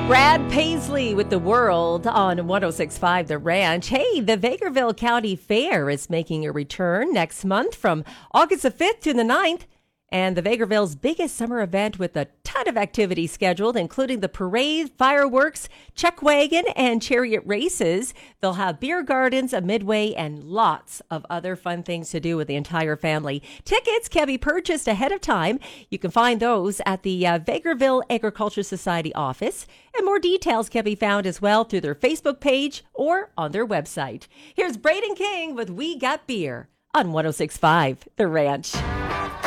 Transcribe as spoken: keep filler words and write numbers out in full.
Brad Paisley with The World on one oh six point five The Ranch. Hey, the Vegreville County Fair is making a return next month from August the fifth to the ninth. And the Vegreville's biggest summer event with a ton of activities scheduled, including the parade, fireworks, chuck wagon, and chariot races. They'll have beer gardens, a midway, and lots of other fun things to do with the entire family. Tickets can be purchased ahead of time. You can find those at the uh, Vegreville Agriculture Society office. And more details can be found as well through their Facebook page or on their website. Here's Braden King with We Got Beer on one oh six point five The Ranch.